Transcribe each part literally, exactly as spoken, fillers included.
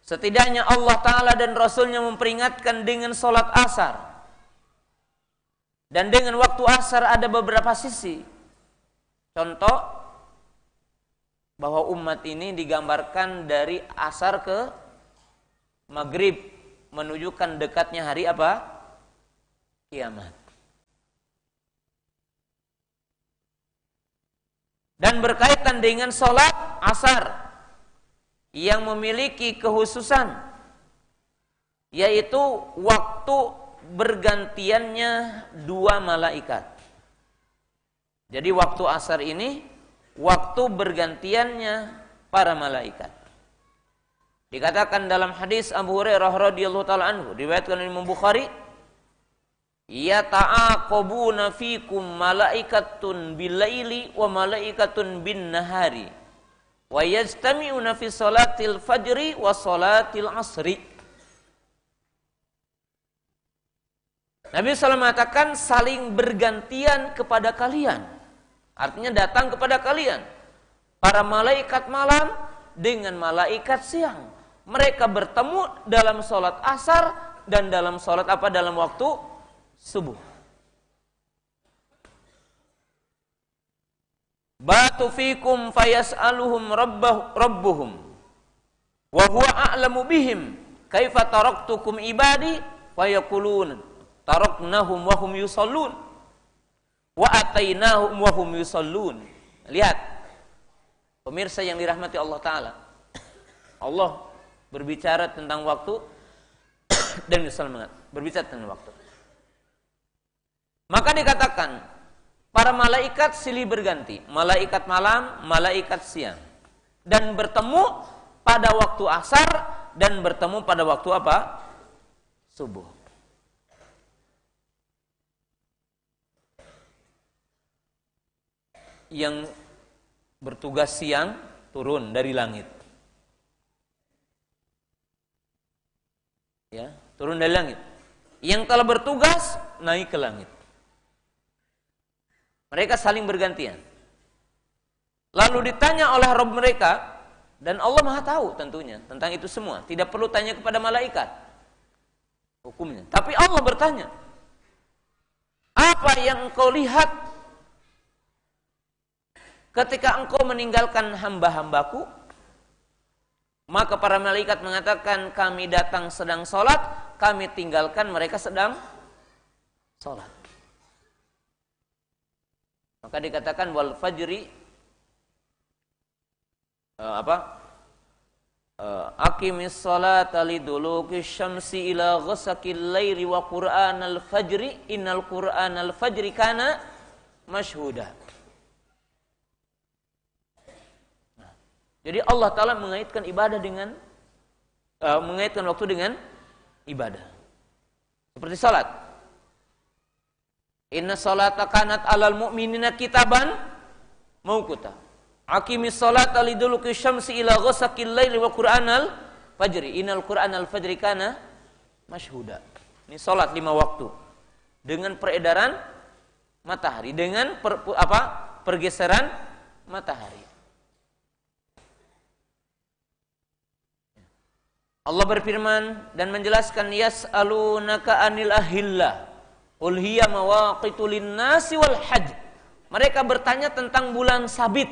Setidaknya Allah Ta'ala dan Rasulnya memperingatkan dengan sholat asar. Dan dengan waktu asar ada beberapa sisi. Contoh, bahwa umat ini digambarkan dari asar ke maghrib, menunjukkan dekatnya hari apa? Kiamat. Dan berkaitan dengan sholat asar yang memiliki kekhususan, yaitu waktu bergantiannya dua malaikat. Jadi waktu asar ini waktu bergantiannya para malaikat. Dikatakan dalam hadis Abu Hurairah radhiyallahu taala anhu, diriwayatkan oleh Imam Bukhari, ya ta'aqabuna fikum malaikatun bil-laili wa malaikatun bin-nahari wa yajtami'una fi salatil fajri wa salatil asri. Nabi shallallahu alaihi wasallam mengatakan saling bergantian kepada kalian. Artinya datang kepada kalian para malaikat malam dengan malaikat siang. Mereka bertemu dalam sholat asar dan dalam sholat apa? Dalam waktu subuh. Batu fikum fayas'aluhum rabbah, rabbuhum wa huwa a'lamu bihim kaifa taraktukum ibadi fayaqulun taraknahum wa hum yusallun wa atainahum wa hum yusallun. Lihat pemirsa yang dirahmati Allah Ta'ala, Allah berbicara tentang waktu dan Rasulullah berbicara tentang waktu. Maka dikatakan para malaikat silih berganti, malaikat malam, malaikat siang, dan bertemu pada waktu asar dan bertemu pada waktu apa? Subuh. Yang bertugas siang turun dari langit, ya, turun dari langit. Yang telah bertugas naik ke langit. Mereka saling bergantian. Lalu ditanya oleh Rabb mereka, dan Allah Maha tahu tentunya tentang itu semua. Tidak perlu tanya kepada malaikat hukumnya. Tapi Allah bertanya, apa yang engkau lihat ketika engkau meninggalkan hamba-hambaku? Maka para malaikat mengatakan, kami datang sedang sholat, kami tinggalkan mereka sedang sholat. Maka dikatakan wal fajri uh, apa? Uh, Aqimis salata liduluki syamsi ila ghasaqil laili wa qur'anal fajri innal qur'anal fajri kana mashhuda. Nah, jadi Allah Ta'ala mengaitkan ibadah dengan uh, mengaitkan waktu dengan ibadah. Seperti salat. Inna salata kanat alal mu'minina kitaban mauquta. Aqimis salata liduluki syamsi ila ghasaqil laili wa qur'anal fajri. Innal qur'anal fajri kana mashhuda. Ini salat lima waktu dengan peredaran matahari, dengan per, apa? pergeseran matahari. Allah berfirman dan menjelaskan, yas'alunaka anil ahillah qul hiya mawaqitu lin-nasi wal hajj. Mereka bertanya tentang bulan sabit.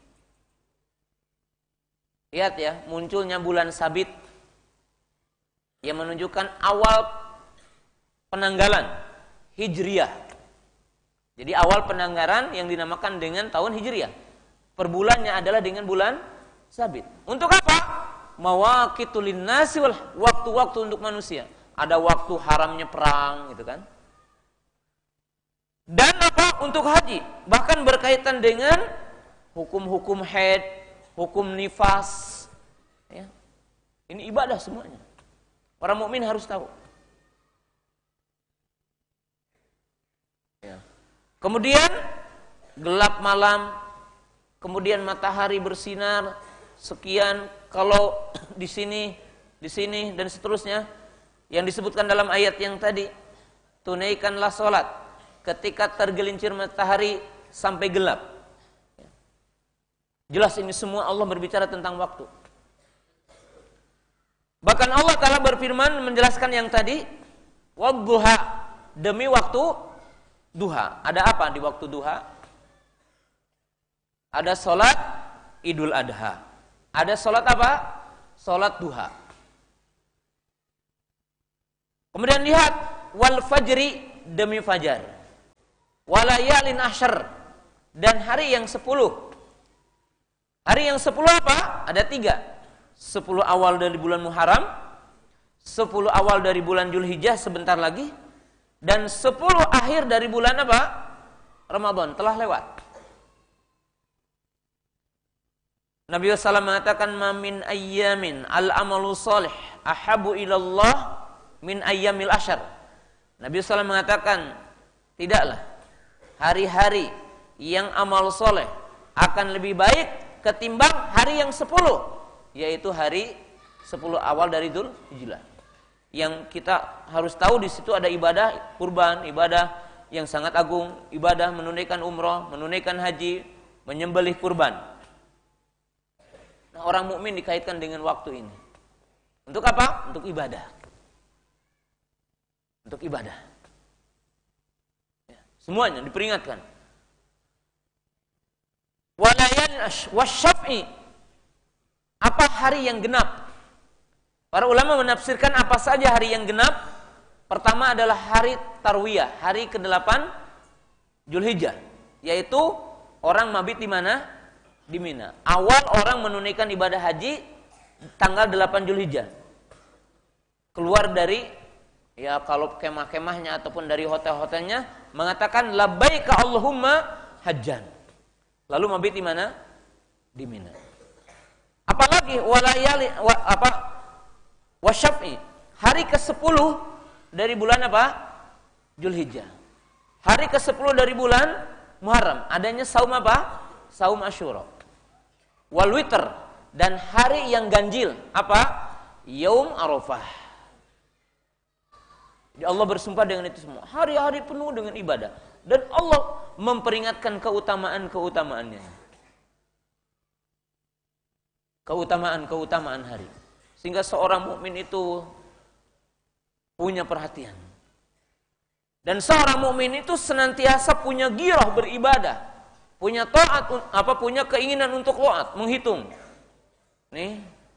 Lihat ya, munculnya bulan sabit yang menunjukkan awal penanggalan Hijriyah. Jadi awal penanggalan yang dinamakan dengan tahun Hijriyah. Per bulannya adalah dengan bulan sabit. Untuk apa? Mawaqitu lin-nasi wal waktu-waktu untuk manusia. Ada waktu haramnya perang gitu kan. Dan apa? Untuk haji. Bahkan berkaitan dengan hukum-hukum haid, hukum nifas. Ya. Ini ibadah semuanya. Para mukmin harus tahu. Ya. Kemudian gelap malam, kemudian matahari bersinar sekian. Kalau di sini, di sini dan seterusnya yang disebutkan dalam ayat yang tadi, tunaikanlah sholat ketika tergelincir matahari sampai gelap. Jelas ini semua Allah berbicara tentang waktu. Bahkan Allah Ta'ala berfirman menjelaskan yang tadi, wadduha, demi waktu duha. Ada apa di waktu duha? Ada sholat Idul Adha. Ada sholat apa? Sholat duha. Kemudian lihat, wal fajri, demi fajar. Walayalin asyr, dan hari yang sepuluh. Hari yang sepuluh apa? Ada tiga. Sepuluh awal dari bulan Muharram, sepuluh awal dari bulan Dzulhijjah sebentar lagi, dan sepuluh akhir dari bulan apa? Ramadan, telah lewat. Nabi sallallahu alaihi wasallam mengatakan, "Mamin ayyamin al-amalu shalih ahabu ilallah min ayyamil asyar." Nabi sallallahu alaihi wasallam mengatakan, tidaklah hari-hari yang amal soleh akan lebih baik ketimbang hari yang sepuluh, yaitu hari sepuluh awal dari Dzulhijjah. Yang kita harus tahu di situ ada ibadah kurban, ibadah yang sangat agung, ibadah menunaikan umroh, menunaikan haji, menyembelih kurban. Nah, orang mukmin dikaitkan dengan waktu ini. Untuk apa? Untuk ibadah. Untuk ibadah. Ya, semuanya diperingatkan. Walayan wasyaf'i, apa hari yang genap? Para ulama menafsirkan apa saja hari yang genap. Pertama adalah hari Tarwiyah, hari kedelapan Dzulhijjah, yaitu orang mabit di mana? Di Mina. Awal orang menunaikan ibadah haji tanggal delapan Dzulhijjah. Keluar dari, ya kalau kemah-kemahnya ataupun dari hotel-hotelnya, mengatakan labbaika Allahumma hajjan. Lalu mabit di mana? Di Mina. Apalagi walayali wa, apa? Wasyaf'i, hari kesepuluh dari bulan apa? Dzulhijjah. Hari kesepuluh dari bulan Muharram, adanya saum apa? Saum Asyura. Wal witr, dan hari yang ganjil apa? Yaum Arafah. Jadi Allah bersumpah dengan itu semua. Hari-hari penuh dengan ibadah, dan Allah memperingatkan keutamaan-keutamaannya. Keutamaan-keutamaan hari. Sehingga seorang mukmin itu punya perhatian. Dan seorang mukmin itu senantiasa punya girah beribadah. Punya taat, apa punya keinginan untuk taat, menghitung. Nih,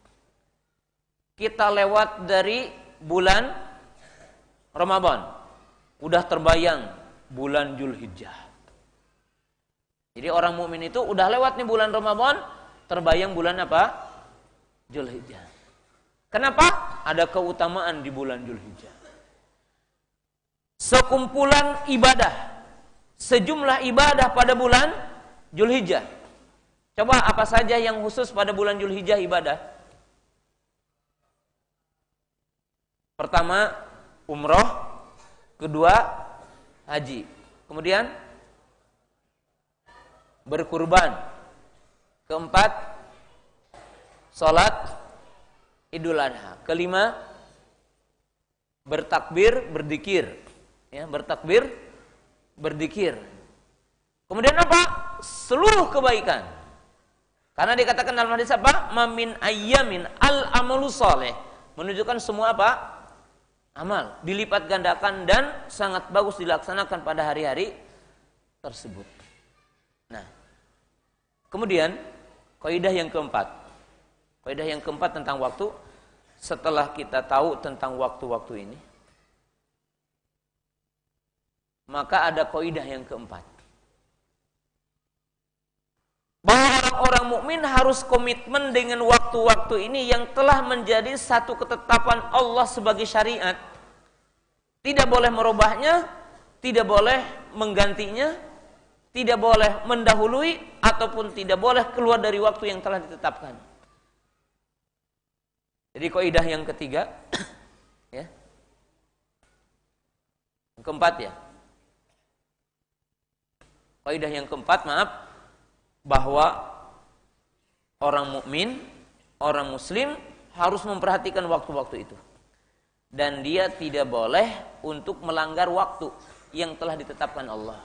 kita lewat dari bulan Ramadan, udah terbayang bulan Dzulhijjah. Jadi orang mukmin itu udah lewat nih bulan Ramadan, terbayang bulan apa? Dzulhijjah. Kenapa? Ada keutamaan di bulan Dzulhijjah. Sekumpulan ibadah, sejumlah ibadah pada bulan Dzulhijjah. Coba apa saja yang khusus pada bulan Dzulhijjah ibadah? Pertama, umroh. Kedua, haji. Kemudian, berkurban. Keempat, sholat Idul Adha. Kelima, bertakbir, berzikir. Ya, bertakbir, berzikir. Kemudian apa? Seluruh kebaikan. Karena dikatakan dalam hadis apa? Mamin ayyamin al-amalu shalih, menunjukkan semua apa? Amal dilipat gandakan dan sangat bagus dilaksanakan pada hari-hari tersebut. Nah, kemudian kaidah yang keempat. Kaidah yang keempat tentang waktu. Setelah kita tahu tentang waktu-waktu ini, maka ada kaidah yang keempat. Bahwa orang-orang mukmin harus komitmen dengan waktu-waktu ini yang telah menjadi satu ketetapan Allah sebagai syariat. Tidak boleh merubahnya, tidak boleh menggantinya, tidak boleh mendahului, ataupun tidak boleh keluar dari waktu yang telah ditetapkan. Jadi kaidah yang ketiga, ya, yang keempat ya. Kaidah yang keempat, maaf. Bahwa orang mukmin, orang muslim harus memperhatikan waktu-waktu itu. Dan dia tidak boleh untuk melanggar waktu yang telah ditetapkan Allah.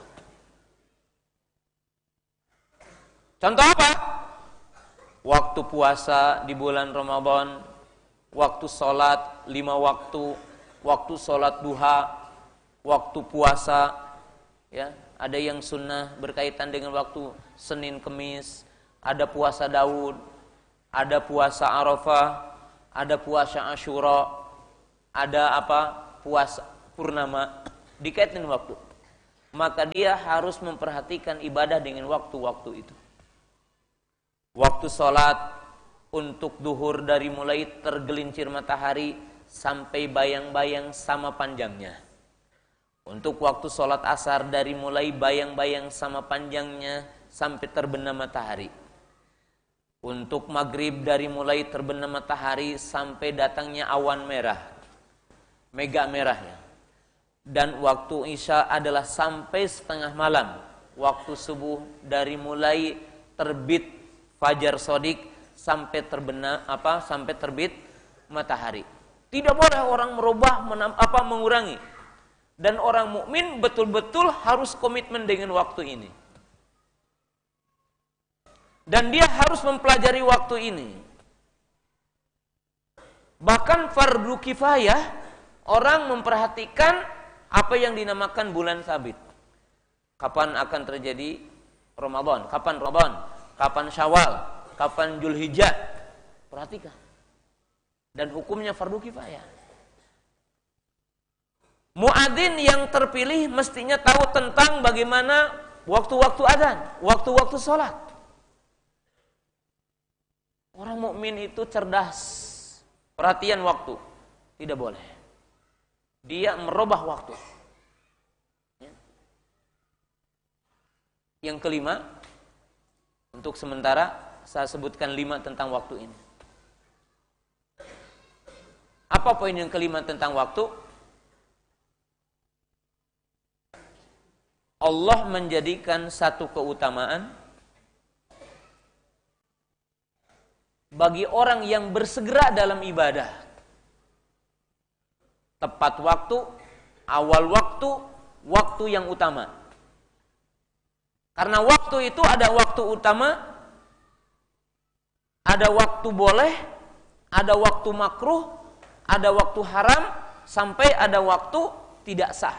Contoh apa? Waktu puasa di bulan Ramadan, waktu sholat lima waktu, waktu sholat duha, waktu puasa, ya. Ada yang sunnah berkaitan dengan waktu Senin Kemis, ada puasa Daud, ada puasa Arafah, ada puasa Asyura, ada apa? Puasa purnama, dikaitkan waktu. Maka dia harus memperhatikan ibadah dengan waktu-waktu itu. Waktu sholat untuk duhur dari mulai tergelincir matahari sampai bayang-bayang sama panjangnya. Untuk waktu sholat asar dari mulai bayang-bayang sama panjangnya sampai terbenam matahari. Untuk maghrib dari mulai terbenam matahari sampai datangnya awan merah, mega merahnya. Dan waktu isya adalah sampai setengah malam. Waktu subuh dari mulai terbit fajar sodik sampai terbenam apa sampai terbit matahari. Tidak boleh orang merubah menam, apa mengurangi. Dan orang mukmin betul-betul harus komitmen dengan waktu ini. Dan dia harus mempelajari waktu ini. Bahkan fardu kifayah, orang memperhatikan apa yang dinamakan bulan sabit. Kapan akan terjadi Ramadan? Kapan Ramadan? Kapan Syawal? Kapan Zulhijjah? Perhatikan. Dan hukumnya fardu kifayah. Muadzin yang terpilih mestinya tahu tentang bagaimana waktu-waktu adzan, waktu-waktu sholat. Orang mukmin itu cerdas, perhatian waktu, tidak boleh. Dia merubah waktu. Yang kelima, untuk sementara saya sebutkan lima tentang waktu ini. Apa poin yang kelima tentang waktu? Allah menjadikan satu keutamaan bagi orang yang bersegera dalam ibadah. Tepat waktu, awal waktu, waktu yang utama. Karena waktu itu ada waktu utama, ada waktu boleh, ada waktu makruh, ada waktu haram, sampai ada waktu tidak sah.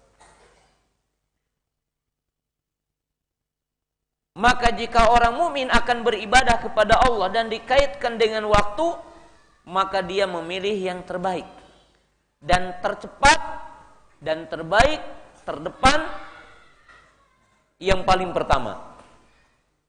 Maka jika orang mukmin akan beribadah kepada Allah dan dikaitkan dengan waktu, maka dia memilih yang terbaik dan tercepat dan terbaik, terdepan, yang paling pertama.